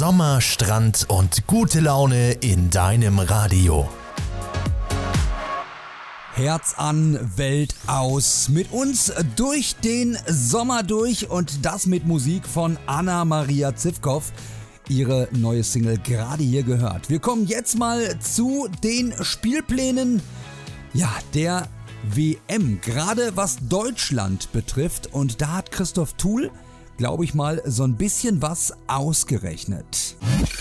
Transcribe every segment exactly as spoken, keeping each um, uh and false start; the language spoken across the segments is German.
Sommer, Strand und gute Laune in deinem Radio. Herz an, Welt aus. Mit uns durch den Sommer durch und das mit Musik von Anna-Maria Zivkow. Ihre neue Single gerade hier gehört. Wir kommen jetzt mal zu den Spielplänen, ja, der W M, gerade was Deutschland betrifft. Und da hat Christoph Thuhl, glaube ich mal, so ein bisschen was ausgerechnet.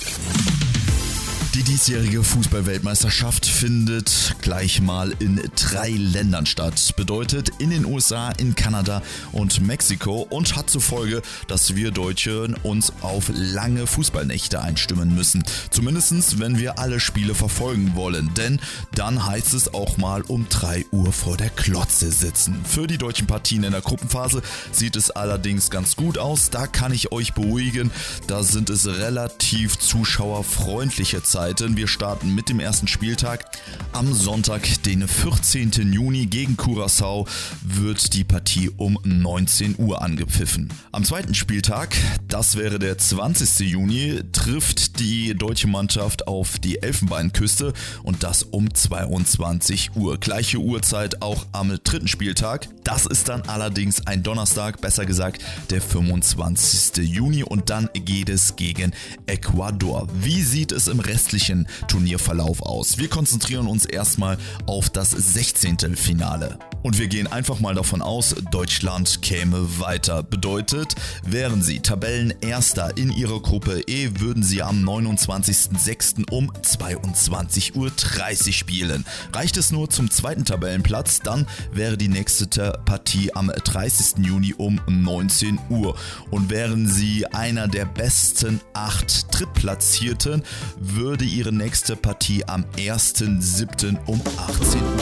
Die diesjährige Fußball-Weltmeisterschaft findet gleich mal in drei Ländern statt. Bedeutet in den U S A, in Kanada und Mexiko und hat zur Folge, dass wir Deutsche uns auf lange Fußballnächte einstimmen müssen. Zumindest wenn wir alle Spiele verfolgen wollen, denn dann heißt es auch mal um drei Uhr vor der Glotze sitzen. Für die deutschen Partien in der Gruppenphase sieht es allerdings ganz gut aus. Da kann ich euch beruhigen, da sind es relativ zuschauerfreundliche Zeiten. Wir starten mit dem ersten Spieltag. Am Sonntag, den vierzehnten Juni gegen Curaçao, wird die Partie um neunzehn Uhr angepfiffen. Am zweiten Spieltag, das wäre der zwanzigsten Juni, trifft die deutsche Mannschaft auf die Elfenbeinküste und das um zweiundzwanzig Uhr. Gleiche Uhrzeit auch am dritten Spieltag. Das ist dann allerdings ein Donnerstag, besser gesagt der fünfundzwanzigsten Juni und dann geht es gegen Ecuador. Wie sieht es im restlichen Turnierverlauf aus? Wir konzentrieren uns erstmal auf das sechzehnte Finale. Und wir gehen einfach mal davon aus, Deutschland käme weiter. Bedeutet, wären sie Tabellenerster in ihrer Gruppe E, würden sie am neunundzwanzigsten sechsten um zweiundzwanzig Uhr dreißig spielen. Reicht es nur zum zweiten Tabellenplatz, dann wäre die nächste Partie am dreißigsten Juni um neunzehn Uhr. Und wären sie einer der besten acht Drittplatzierten, würde ihre nächste Partie am ersten siebten um achtzehn Uhr